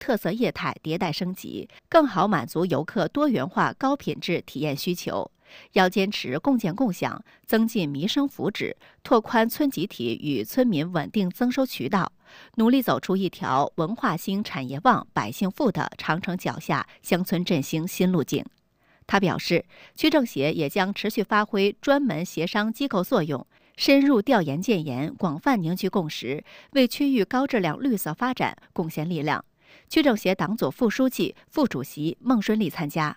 特色业态迭代升级，更好满足游客多元化高品质体验需求。要坚持共建共享，增进民生福祉，拓宽村集体与村民稳定增收渠道，努力走出一条文化兴、产业旺、百姓富的长城脚下乡村振兴新路径。他表示，区政协也将持续发挥专门协商机构作用，深入调研建言，广泛凝聚共识，为区域高质量绿色发展贡献力量。区政协党组副书记、副主席孟顺利参加。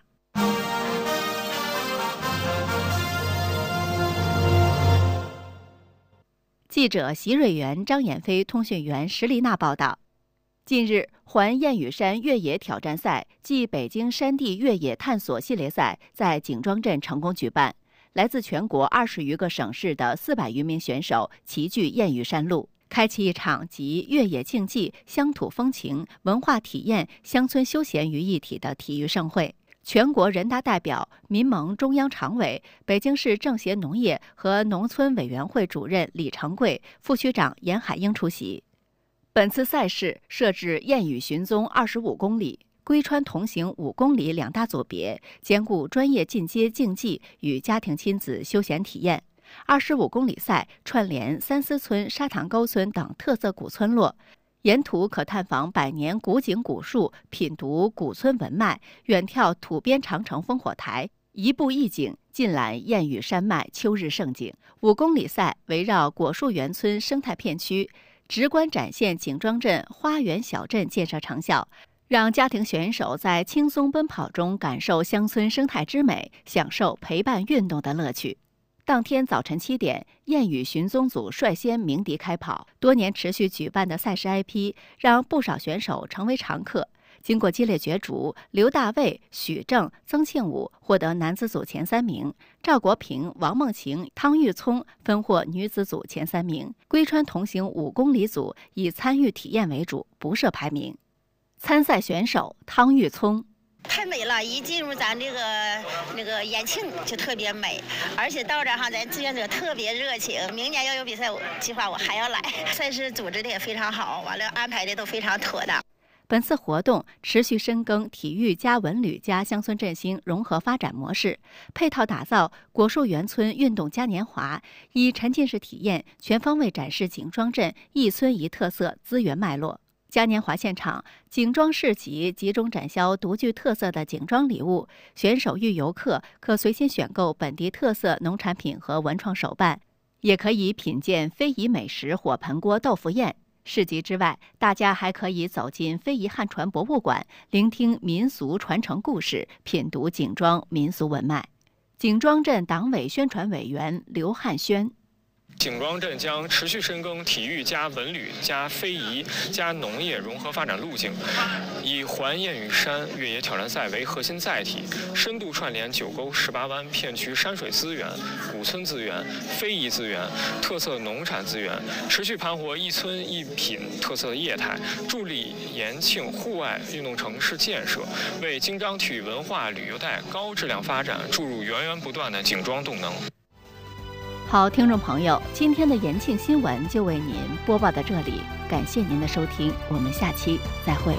记者席瑞元、张衍飞，通讯员石丽娜报道。近日，环燕语山越野挑战赛暨北京山地越野探索系列赛在景庄镇成功举办。来自全国20余个省市的400余名选手齐聚燕语山路，开启一场集越野竞技、乡土风情、文化体验、乡村休闲于一体的体育盛会。全国人大代表、民盟中央常委、北京市政协农业和农村委员会主任李成贵、副区长严海英出席。本次赛事设置燕语寻踪25公里、归川同行5公里2大组别，兼顾专业进阶竞技与家庭亲子休闲体验。25公里赛串联三司村、沙塘沟村等特色古村落，沿途可探访百年古井古树，品读古村文脉，远眺土边长城烽火台，一步一景，尽览燕语山脉秋日盛景。5公里赛围绕果树园村生态片区，直观展现景庄镇花园小镇建设成效，让家庭选手在轻松奔跑中感受乡村生态之美，享受陪伴运动的乐趣。当天早晨7点，燕语寻踪组率先鸣笛开跑。多年持续举办的赛事 IP 让不少选手成为常客。经过激烈角逐，刘大卫、许正、曾庆武获得男子组前3名，赵国平、王梦晴、汤玉聪分获女子组前3名。归川同行5公里组以参与体验为主，不设排名。参赛选手汤玉聪。 太美了！一进入咱这个延庆就特别美，而且到这儿哈，咱志愿者特别热情。明年要有比赛计划，我还要来。赛事组织的也非常好，完了安排的都非常妥当。 本次活动持续深耕体育加文旅加乡村振兴融合发展模式，配套打造果树园村运动嘉年华，以沉浸式体验全方位展示景庄镇一村一特色资源脉络。嘉年华现场，景庄市集集中展销独具特色的景庄礼物，选手与游客可随心选购本地特色农产品和文创手办，也可以品鉴非遗美食火盆锅豆腐宴。市集之外，大家还可以走进非遗汉传博物馆，聆听民俗传承故事，品读景庄民俗文脉。景庄镇党委宣传委员刘汉轩。 景庄镇将持续深耕体育加文旅加非遗加农业融合发展路径，以环燕语山越野挑战赛为核心载体，深度串联9沟18湾片区山水资源、古村资源、非遗资源、特色农产资源，持续盘活一村一品特色业态，助力延庆户外运动城市建设，为京张体育文化旅游带高质量发展注入源源不断的景庄动能。 好，听众朋友，今天的延庆新闻就为您播报到这里，感谢您的收听，我们下期再会。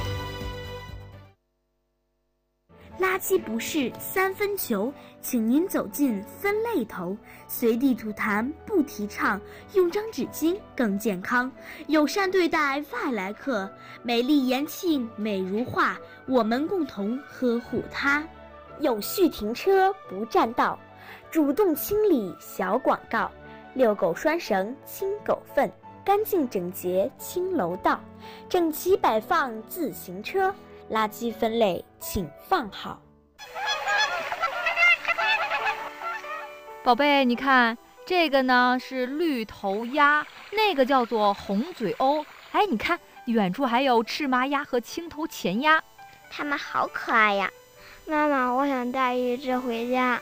垃圾不是3分球，请您走进分类头，随地吐痰不提倡，用张纸巾更健康，友善对待外来客，美丽延庆美如画，我们共同呵护它。有序停车不占道，主动清理小广告，遛狗拴绳清狗粪，干净整洁清楼道，整齐摆放自行车，垃圾分类请放好。 宝贝，你看这个呢是绿头鸭，那个叫做红嘴鸥。哎，你看远处还有赤麻鸭和青头前鸭， 它们好可爱呀！妈妈，我想带一只回家。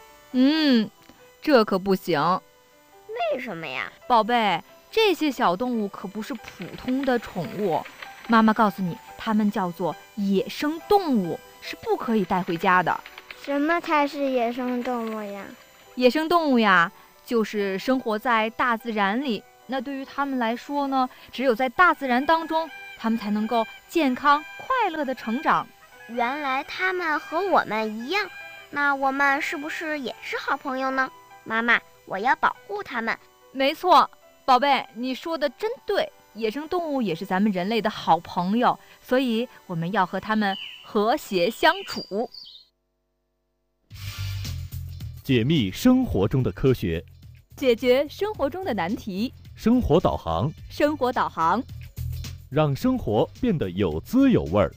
这可不行。 为什么呀？ 宝贝，这些小动物可不是普通的宠物，妈妈告诉你，它们叫做野生动物，是不可以带回家的。 什么才是野生动物呀？ 野生动物呀，就是生活在大自然里。那对于它们来说呢，只有在大自然当中它们才能够健康快乐地成长。 原来它们和我们一样，那我们是不是也是好朋友呢？妈妈，我要保护它们。 没错，宝贝，你说的真对，野生动物也是咱们人类的好朋友，所以我们要和它们和谐相处。 解密生活中的科学， 解决生活中的难题， 生活导航， 生活导航， 让生活变得有滋有味儿。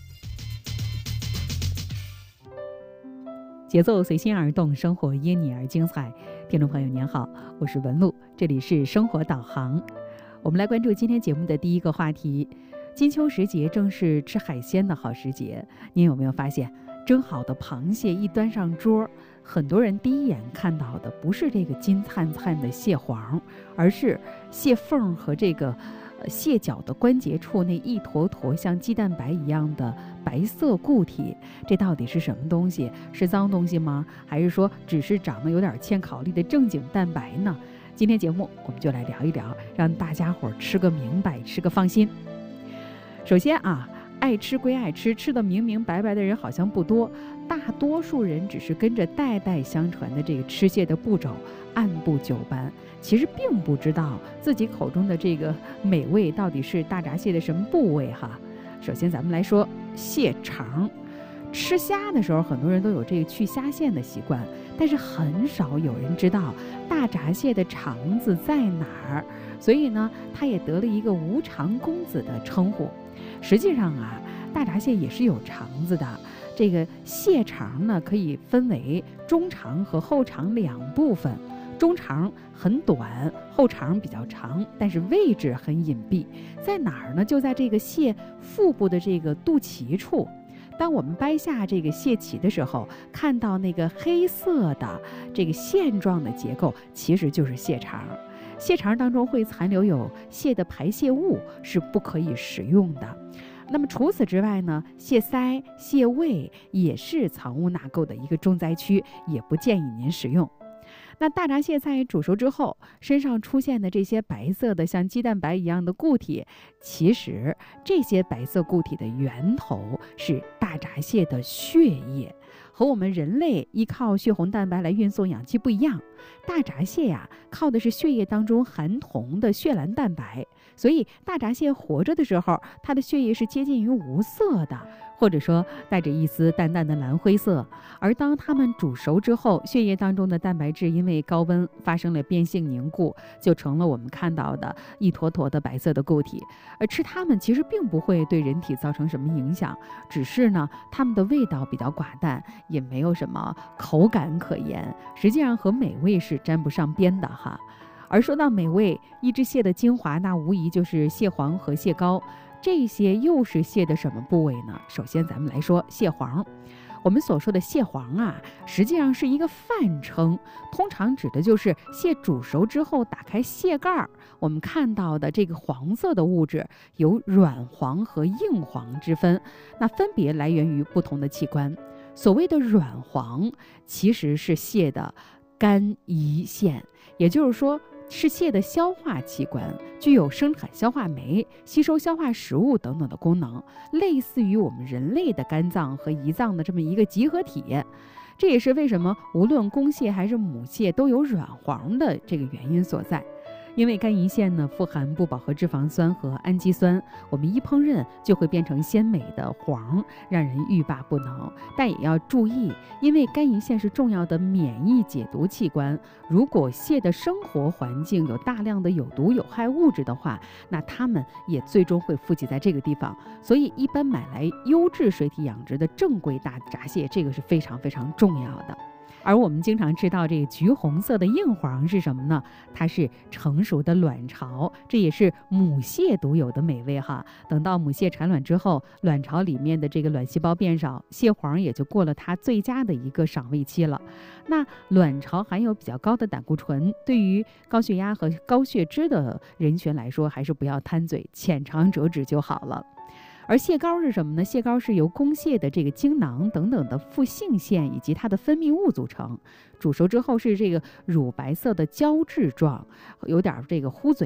节奏随心而动，生活因你而精彩。听众朋友您好，我是文露，这里是生活导航。我们来关注今天节目的第一个话题。金秋时节正是吃海鲜的好时节，您有没有发现，蒸好的螃蟹一端上桌，很多人第一眼看到的不是这个金灿灿的蟹黄，而是蟹缝和这个蟹脚的关节处那一坨坨像鸡蛋白一样的白色固体。这到底是什么东西？是脏东西吗？还是说只是长得有点欠考虑的正经蛋白呢？今天节目我们就来聊一聊，让大家伙吃个明白，吃个放心。首先啊，爱吃归爱吃，吃得明明白白的人好像不多，大多数人只是跟着代代相传的这个吃蟹的步骤按部就班，其实并不知道自己口中的这个美味到底是大闸蟹的什么部位哈。首先咱们来说蟹肠。吃虾的时候，很多人都有这个去虾线的习惯，但是很少有人知道大闸蟹的肠子在哪儿，所以呢，它也得了一个无肠公子的称呼。实际上啊，大闸蟹也是有肠子的。这个蟹肠呢，可以分为中肠和后肠两部分。中肠很短，后肠比较长，但是位置很隐蔽。在哪儿呢？就在这个蟹腹部的这个肚脐处。当我们掰下这个蟹鳍的时候，看到那个黑色的这个线状的结构，其实就是蟹肠。蟹肠当中会残留有蟹的排泄物，是不可以食用的。那么除此之外呢，蟹腮、蟹胃也是藏污纳垢的一个重灾区，也不建议您食用。那大闸蟹在煮熟之后，身上出现的这些白色的像鸡蛋白一样的固体，其实这些白色固体的源头是大闸蟹的血液。和我们人类依靠血红蛋白来运送氧气不一样，大闸蟹呀，靠的是血液当中含铜的血蓝蛋白，所以大闸蟹活着的时候，它的血液是接近于无色的，或者说带着一丝淡淡的蓝灰色。而当它们煮熟之后，血液当中的蛋白质因为高温发生了变性凝固，就成了我们看到的一坨坨的白色的固体。而吃它们其实并不会对人体造成什么影响，只是呢，它们的味道比较寡淡，也没有什么口感可言，实际上和美味是沾不上边的哈。而说到美味，一只蟹的精华，那无疑就是蟹黄和蟹膏。这些又是蟹的什么部位呢？首先咱们来说蟹黄。我们所说的蟹黄啊，实际上是一个泛称，通常指的就是蟹煮熟之后打开蟹盖，我们看到的这个黄色的物质有软黄和硬黄之分，那分别来源于不同的器官。所谓的软黄其实是蟹的肝胰腺，也就是说是蟹的消化器官，具有生产消化酶、吸收消化食物等等的功能，类似于我们人类的肝脏和胰脏的这么一个集合体。这也是为什么无论公蟹还是母蟹都有软黄的这个原因所在。因为肝胰腺呢富含不饱和脂肪酸和氨基酸，我们一烹饪就会变成鲜美的黄，让人欲罢不能。但也要注意，因为肝胰腺是重要的免疫解毒器官，如果蟹的生活环境有大量的有毒有害物质的话，那它们也最终会富集在这个地方。所以一般买来优质水体养殖的正规大闸蟹，这个是非常非常重要的。而我们经常吃到这个橘红色的硬黄是什么呢？它是成熟的卵巢，这也是母蟹独有的美味哈。等到母蟹产卵之后，卵巢里面的这个卵细胞变少，蟹黄也就过了它最佳的一个赏味期了。那卵巢含有比较高的胆固醇，对于高血压和高血脂的人群来说，还是不要贪嘴，浅尝辄止就好了。而蟹膏是什么呢？蟹膏是由公蟹的这个精囊等等的副性腺以及它的分泌物组成，煮熟之后是这个乳白色的胶质状，有点这个糊嘴，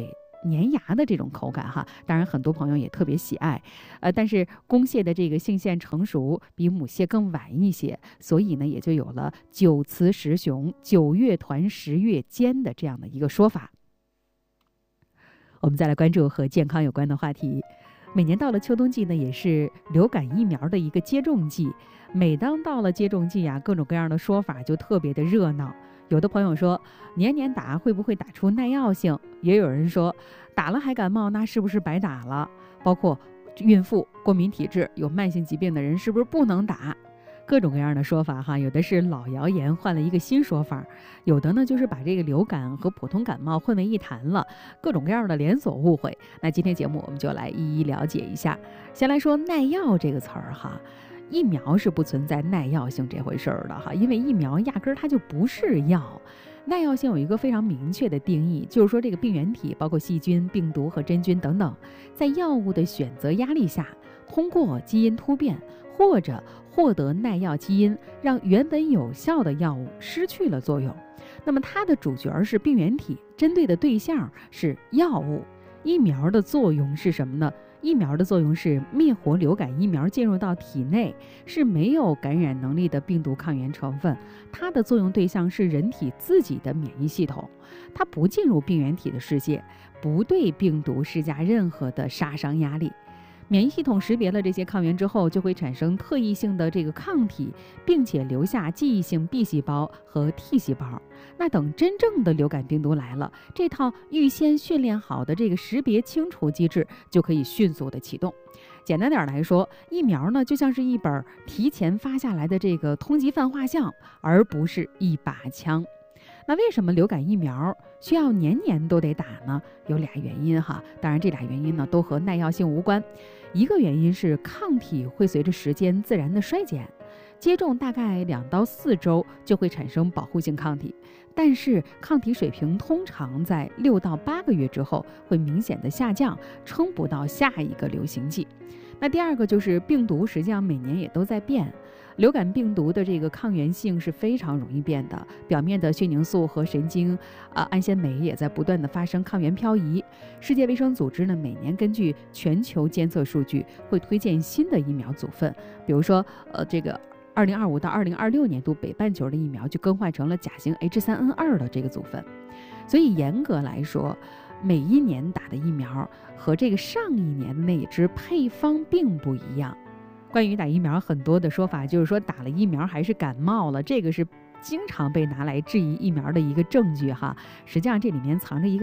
粘牙的这种口感哈。当然很多朋友也特别喜爱，但是公蟹的这个性腺成熟比母蟹更晚一些，所以呢也就有了9雌10雄，9月团10月间的这样的一个说法。我们再来关注和健康有关的话题。每年到了秋冬季呢，也是流感疫苗的一个接种季。每当到了接种季啊，各种各样的说法就特别的热闹。有的朋友说，年年打会不会打出耐药性？也有人说，打了还感冒，那是不是白打了？包括孕妇、过敏体质、有慢性疾病的人是不是不能打？各种各样的说法哈，有的是老谣言换了一个新说法，有的呢就是把这个流感和普通感冒混为一谈了，各种各样的连锁误会。那今天节目我们就来一一了解一下。先来说耐药这个词儿哈，疫苗是不存在耐药性这回事儿的哈，因为疫苗压根儿它就不是药。耐药性有一个非常明确的定义，就是说这个病原体包括细菌、病毒和真菌等等，在药物的选择压力下，通过基因突变或者获得耐药基因，让原本有效的药物失去了作用。那么它的主角是病原体，针对的对象是药物。疫苗的作用是什么呢？疫苗的作用是灭活流感疫苗进入到体内是没有感染能力的病毒抗原成分，它的作用对象是人体自己的免疫系统，它不进入病原体的世界，不对病毒施加任何的杀伤压力。免疫系统识别了这些抗原之后，就会产生特异性的这个抗体，并且留下记忆性 B 细胞和 T 细胞。那等真正的流感病毒来了，这套预先训练好的这个识别清除机制就可以迅速的启动。简单点来说，疫苗呢就像是一本提前发下来的这个通缉犯画像，而不是一把枪。那为什么流感疫苗需要年年都得打呢？有俩原因哈，当然这俩原因呢都和耐药性无关。一个原因是抗体会随着时间自然的衰减，接种大概2到4周就会产生保护性抗体，但是抗体水平通常在6到8个月之后会明显的下降，撑不到下一个流行季。那第二个就是病毒实际上每年也都在变，流感病毒的这个抗原性是非常容易变的，表面的血凝素和神经氨酰酶也在不断的发生抗原漂移。世界卫生组织呢每年根据全球监测数据会推荐新的疫苗组分，比如说这个2025到2026年度北半球的疫苗就更换成了甲型 H3N2 的这个组分。所以严格来说，每一年打的疫苗和这个上一年的那一支配方并不一样。关于打疫苗很多的说法就是说打了疫苗还是感冒了，这个是经常被拿来质疑疫苗的一个证据哈。实际上这里面藏着一个